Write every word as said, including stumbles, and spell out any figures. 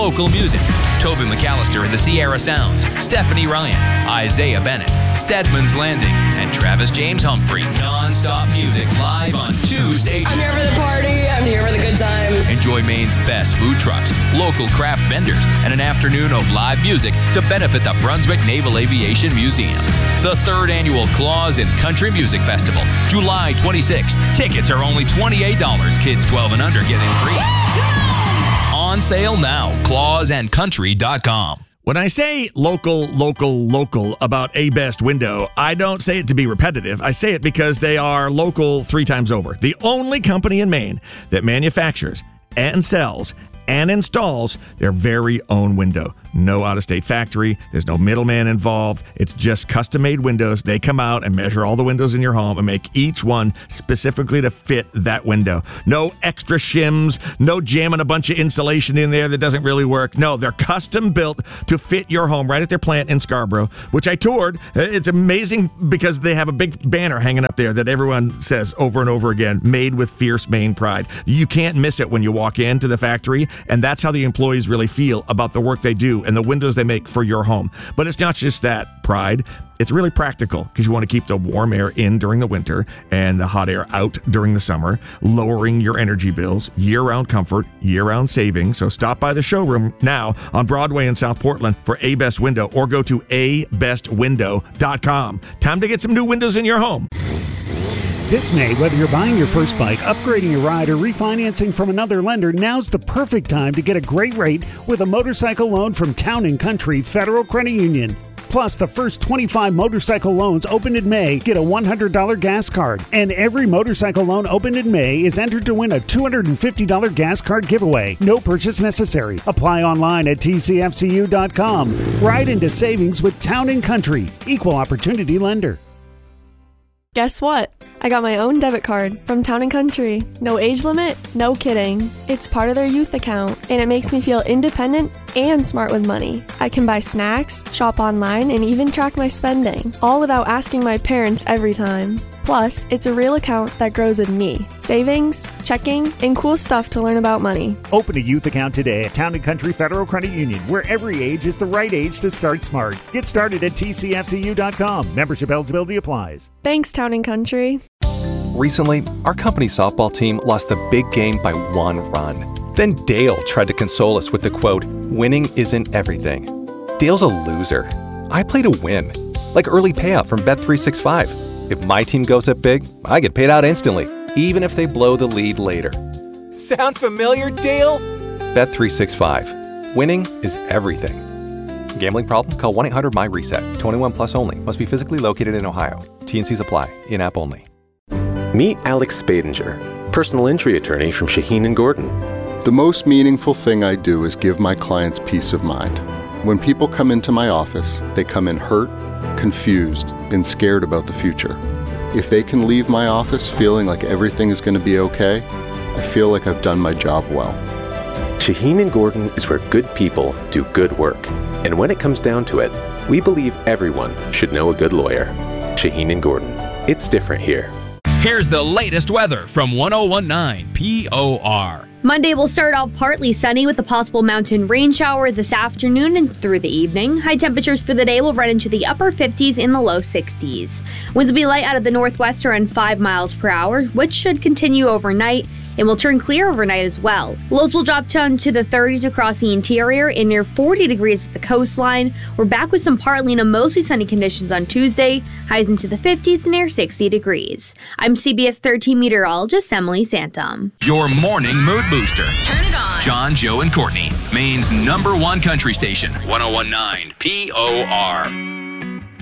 local music. Toby McAllister and the Sierra Sounds, Stephanie Ryan, Isaiah Bennett, Stedman's Landing, and Travis James Humphrey. Non-stop music live on two stations. I'm here for the party. I'm here for the good time. Enjoy Maine's best food trucks, local craft vendors, and an afternoon of live music to benefit the Brunswick Naval Aviation Museum. The third annual Claws and Country Music Festival, July twenty-sixth. Tickets are only twenty-eight dollars. Kids twelve and under get in free. On sale now. claws and country dot com. When I say local, local, local about A-Best Window, I don't say it to be repetitive. I say it because they are local three times over. The only company in Maine that manufactures and sells and installs their very own window. No out-of-state factory. There's no middleman involved. It's just custom-made windows. They come out and measure all the windows in your home and make each one specifically to fit that window. No extra shims, no jamming a bunch of insulation in there that doesn't really work. No, they're custom-built to fit your home right at their plant in Scarborough, which I toured. It's amazing because they have a big banner hanging up there that everyone says over and over again, made with fierce Maine pride. You can't miss it when you walk into the factory, and that's how the employees really feel about the work they do and the windows they make for your home. But it's not just that pride. It's really practical because you want to keep the warm air in during the winter and the hot air out during the summer, lowering your energy bills, year-round comfort, year-round savings. So stop by the showroom now on Broadway in South Portland for A-Best Window or go to a best window dot com. Time to get some new windows in your home. This May, whether you're buying your first bike, upgrading your ride, or refinancing from another lender, now's the perfect time to get a great rate with a motorcycle loan from Town and Country Federal Credit Union. Plus, the first twenty-five motorcycle loans opened in May get a one hundred dollars gas card. And every motorcycle loan opened in May is entered to win a two hundred fifty dollars gas card giveaway. No purchase necessary. Apply online at T C F C U dot com. Ride into savings with Town and Country. Equal opportunity lender. Guess what? I got my own debit card from Town and Country. No age limit, no kidding. It's part of their youth account, and it makes me feel independent and smart with money. I can buy snacks, shop online, and even track my spending, all without asking my parents every time. Plus, it's a real account that grows with me. Savings, checking, and cool stuff to learn about money. Open a youth account today at Town and Country Federal Credit Union, where every age is the right age to start smart. Get started at T C F C U dot com. Membership eligibility applies. Thanks, Town and Country. Recently, our company softball team lost the big game by one run. Then Dale tried to console us with the quote, "Winning isn't everything." Dale's a loser. I play to win, like early payout from Bet three sixty-five. If my team goes up big, I get paid out instantly, even if they blow the lead later. Sound familiar, Dale? Bet three sixty-five. Winning is everything. Gambling problem? Call one eight hundred M Y RESET. twenty-one plus only. Must be physically located in Ohio. T and Cs apply. In-app only. Meet Alex Spadinger, personal injury attorney from Shaheen and Gordon. The most meaningful thing I do is give my clients peace of mind. When people come into my office, they come in hurt, confused, and scared about the future. If they can leave my office feeling like everything is going to be okay, I feel like I've done my job well. Shaheen and Gordon is where good people do good work. And when it comes down to it, we believe everyone should know a good lawyer. Shaheen and Gordon. It's different here. Here's the latest weather from one oh one point nine P O R. Monday will start off partly sunny with a possible mountain rain shower this afternoon and through the evening. High temperatures for the day will run into the upper fifties in the low sixties. Winds will be light out of the northwest around five miles per hour, which should continue overnight and will turn clear overnight as well. Lows will drop down to the thirties across the interior and near forty degrees at the coastline. We're back with some partly to mostly sunny conditions on Tuesday, highs into the fifties and near sixty degrees. I'm C B S thirteen meteorologist Emily Santom. Your morning mood booster. Turn it on. John, Joe, and Courtney, Maine's number one country station, one oh one point nine P O R.